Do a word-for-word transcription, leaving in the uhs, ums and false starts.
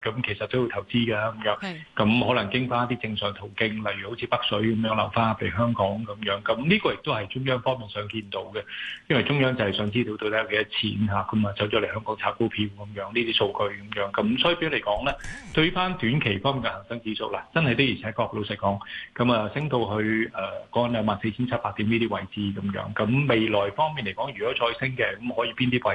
咁其實都要投資㗎咁樣，咁可能經翻一啲正常途徑，例如好似北水咁樣流翻入嚟香港咁樣，咁呢個亦都係中央方面想見到嘅，因為中央就係想知道到底有幾多錢嚇，咁啊走咗嚟香港炒股票咁樣呢啲數據咁樣，咁所以比嚟講咧，對翻短期方面嘅恒生指數啦，真係的而且確老實講，咁啊升到去誒嗰兩萬四千七百點呢啲位置咁樣，咁未來方面嚟講，如果再升嘅，咁可以邊啲位？